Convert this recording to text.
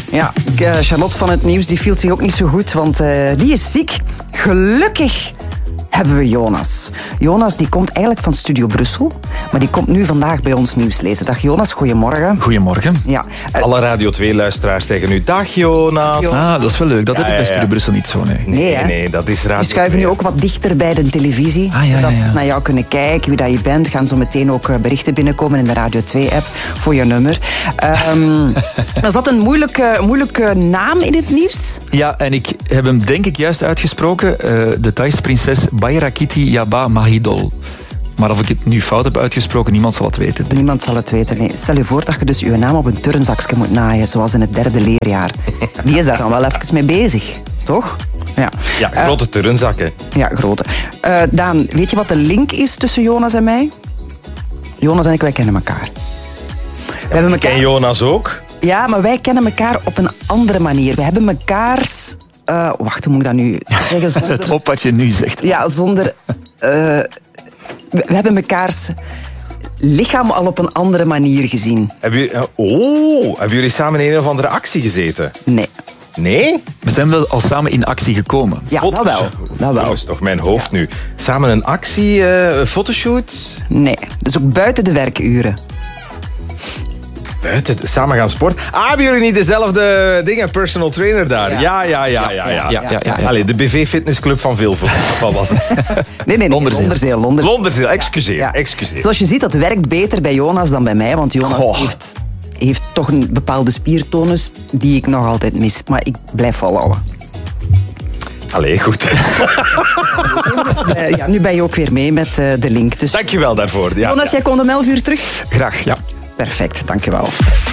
Ja, Charlotte van het Nieuws die voelt zich ook niet zo goed, want die is ziek. Gelukkig hebben we Jonas. Jonas die komt eigenlijk van Studio Brussel, maar die komt nu vandaag bij ons nieuws lezen. Dag Jonas, goedemorgen. Goedemorgen. Ja, Alle Radio 2-luisteraars zeggen nu dag Jonas. Ah, dat is wel leuk. Dat heb ik bij Studio Brussel niet zo, nee. Nee, dat is Radio 2. we schuiven nu ook wat dichter bij de televisie. Zodat ze naar jou kunnen kijken, wie dat je bent. Gaan zo meteen ook berichten binnenkomen in de Radio 2-app voor je nummer. Er zat een moeilijke naam in het nieuws. Ja, en ik heb hem denk ik juist uitgesproken. De Thaise prinses Bairakiti Yaba Mahidol. Maar of ik het nu fout heb uitgesproken, niemand zal het weten. Niemand zal het weten, nee. Stel je voor dat je dus je naam op een turnzakje moet naaien, zoals in het 3e leerjaar. Die is daar dan wel even mee bezig, toch? Ja, grote turnzakken. Ja, grote. Daan, weet je wat de link is tussen Jonas en mij? Jonas en ik, wij kennen elkaar. Ik ken Jonas ook. Ja, maar wij kennen elkaar op een andere manier. We hebben mekaars... wacht, hoe moet ik dat nu zeggen? Zonder... Let op wat je nu zegt. Ja, zonder... we hebben mekaars lichaam al op een andere manier gezien. Hebben jullie samen in een of andere actie gezeten? Nee. Nee? We zijn wel al samen in actie gekomen. Ja, dat wel. Dat is toch mijn hoofd nu. Samen een actie, fotoshoot? Nee, dus ook buiten de werkuren. Buiten, samen gaan sporten. Hebben jullie niet dezelfde dingen? Personal trainer daar? Ja. Allee, de BV Fitnessclub van Vilvoorde. Wat was het? Nee. Londerzeel, excuseer. Zoals je ziet, dat werkt beter bij Jonas dan bij mij, want Jonas heeft toch een bepaalde spiertonus die ik nog altijd mis. Maar ik blijf volhouden. Allee, goed. Nu ben je ook weer mee met de link. Dus... Dankjewel daarvoor. Jonas, jij komt om 11 uur terug? Graag, ja. Perfect, dankjewel.